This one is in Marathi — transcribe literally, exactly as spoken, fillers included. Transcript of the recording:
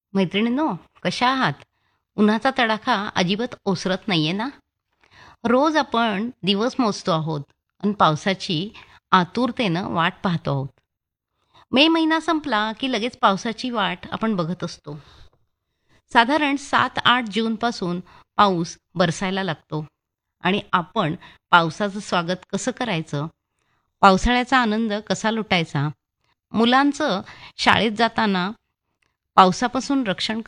मैत्रिणींनो, कशा आहात? उन्हाचा तडाखा अजिबात ओसरत नाहीये ना? रोज आपण दिवस मोजतो आहोत आणि पावसाची आतुरतेनं वाट पाहतो आहोत. मे महिना संपला की लगेच पावसाची वाट आपण बघत असतो. साधारण सात आठ जूनपासून पाऊस बरसायला लागतो आणि आपण पावसाचं स्वागत कसं करायचं, पावसाळ्याचा आनंद कसा लुटायचा, मुलांचं शाळेत जाताना पावसापासून रक्षण